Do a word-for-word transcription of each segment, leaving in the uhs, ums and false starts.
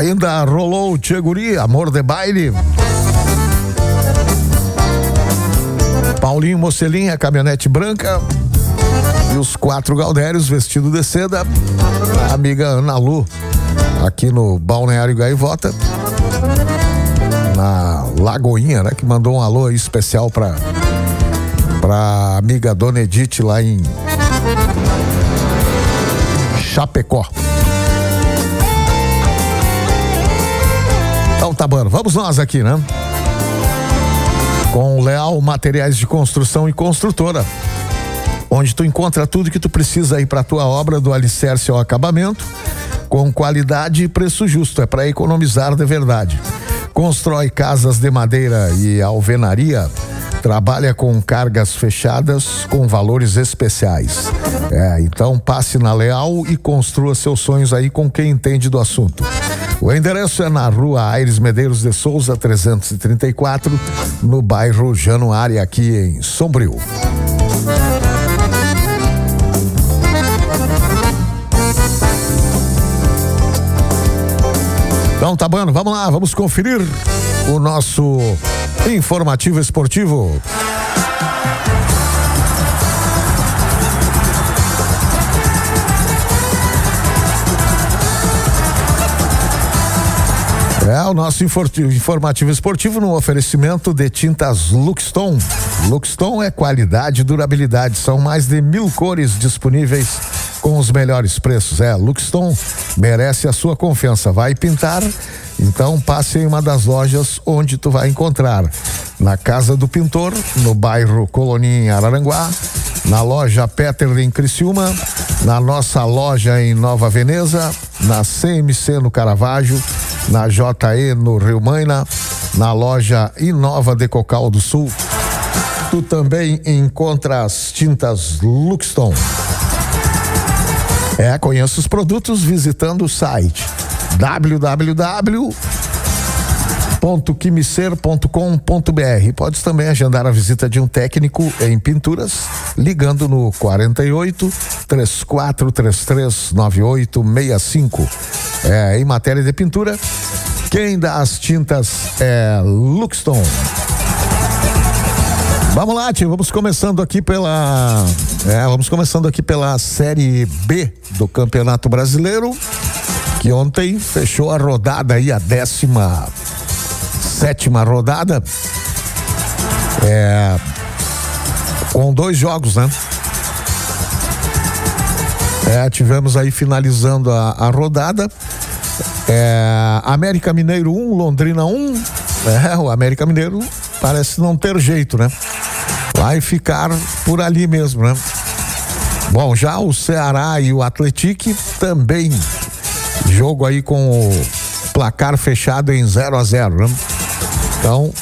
Ainda rolou Tcheguri, Amor de Baile. Paulinho Mocelinha, Caminhonete Branca. E os quatro Gaudérios, vestido de seda. A amiga Ana Lu, aqui no Balneário Gaivota, na Lagoinha, né? Que mandou um alô aí especial pra, pra amiga Dona Edith lá em Chapecó. Então tá bom, vamos nós aqui, né? Com Leal Materiais de Construção e Construtora, onde tu encontra tudo que tu precisa aí para tua obra, do alicerce ao acabamento, com qualidade e preço justo. É para economizar de verdade. Constrói casas de madeira e alvenaria. Trabalha com cargas fechadas com valores especiais. É, então passe na Leal e construa seus sonhos aí com quem entende do assunto. O endereço é na Rua Aires Medeiros de Souza, trezentos e trinta e quatro, no bairro Januária, aqui em Sombrio. Então tá bom, vamos lá, vamos conferir o nosso informativo esportivo. É o nosso informativo esportivo no oferecimento de tintas Luxton. Luxton é qualidade e durabilidade. São mais de mil cores disponíveis com os melhores preços. É, Luxton merece a sua confiança. Vai pintar? Então passe em uma das lojas onde tu vai encontrar. Na Casa do Pintor, no bairro Colonia, em Araranguá. Na loja Peter em Criciúma. Na nossa loja em Nova Veneza. Na C M C no Caravaggio. Na J E no Rio Maina, na loja Inova de Cocal do Sul. Tu também encontra as tintas Luxton. É, conheça os produtos visitando o site w w w ponto quimicer ponto com ponto b r. Podes também agendar a visita de um técnico em pinturas, ligando no quarenta e oito, trinta e quatro, trinta e três, noventa e oito, sessenta e cinco. É, em matéria de pintura, quem dá as tintas é Luxton. Vamos lá, tio, vamos começando aqui pela é, vamos começando aqui pela Série B do Campeonato Brasileiro, que ontem fechou a rodada aí, a décima sétima rodada, é, com dois jogos, né? É, tivemos aí finalizando a, a rodada, é, América Mineiro um, Londrina um. É, o América Mineiro parece não ter jeito, né? Vai ficar por ali mesmo, né? Bom, já o Ceará e o Atlético também, jogo aí com o placar fechado em zero a zero, né? Então,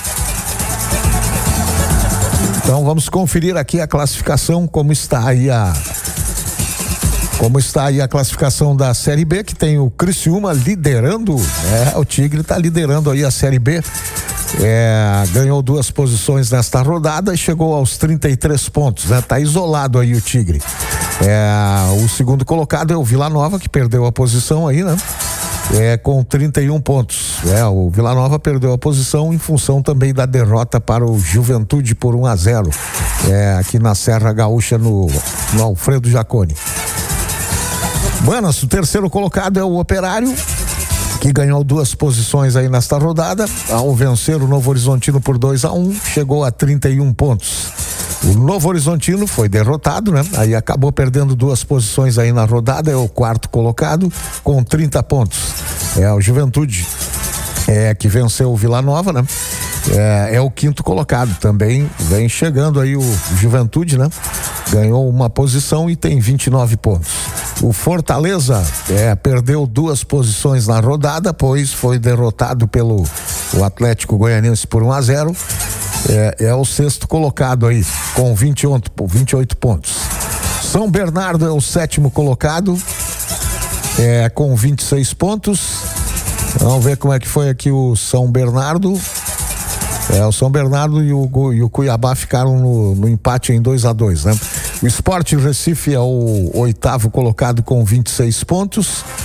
então vamos conferir aqui a classificação, como está aí a como está aí a classificação da Série B, que tem o Criciúma liderando, é, o Tigre está liderando aí a Série B, é, ganhou duas posições nesta rodada e chegou aos trinta e três pontos, né? Tá isolado aí o Tigre. É, o segundo colocado é o Vila Nova, que perdeu a posição aí, né? É, com trinta e um pontos. É, o Vila Nova perdeu a posição em função também da derrota para o Juventude por um a zero, é, aqui na Serra Gaúcha, no, no Alfredo Jaconi. Buenas, o terceiro colocado é o Operário, que ganhou duas posições aí nesta rodada, ao vencer o Novo Horizontino por dois a um, chegou a trinta e um pontos. O Novo Horizontino foi derrotado, né? Aí acabou perdendo duas posições aí na rodada, é o quarto colocado com trinta pontos. É o Juventude, é, que venceu o Vila Nova, né? É, é o quinto colocado, também vem chegando aí o Juventude, né? Ganhou uma posição e tem vinte e nove pontos. O Fortaleza é, perdeu duas posições na rodada, pois foi derrotado pelo o Atlético Goianiense por um a zero. É, é o sexto colocado aí, com vinte e oito, vinte e oito pontos. São Bernardo é o sétimo colocado, é, com vinte e seis pontos. Vamos ver como é que foi aqui o São Bernardo. É, o São Bernardo e o, e o Cuiabá ficaram no, no empate em dois a dois, né? O Sport Recife é o oitavo colocado com vinte e seis pontos.